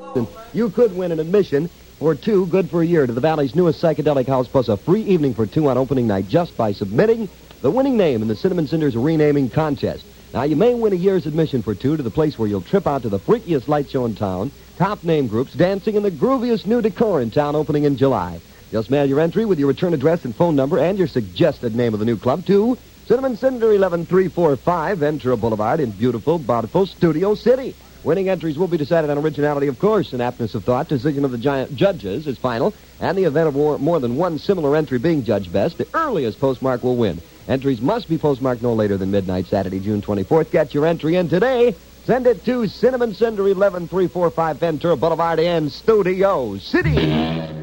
you could win an admission for two, good for a year, to the Valley's newest psychedelic house, plus a free evening for two on opening night just by submitting the winning name in the Cinnamon Cinders renaming contest. Now, you may win a year's admission for two to the place where you'll trip out to the freakiest light show in town, top name groups dancing in the grooviest new decor in town opening in July. Just mail your entry with your return address and phone number and your suggested name of the new club to Cinnamon Cinder 11345 Ventura Boulevard in beautiful, bountiful Studio City. Winning entries will be decided on originality, of course, and aptness of thought. Decision of the judges is final, and the event of more than one similar entry being judged best, the earliest postmark will win. Entries must be postmarked no later than midnight Saturday, June 24th. Get your entry in today. Send it to Cinnamon Cinder 11345 Ventura Boulevard in Studio City.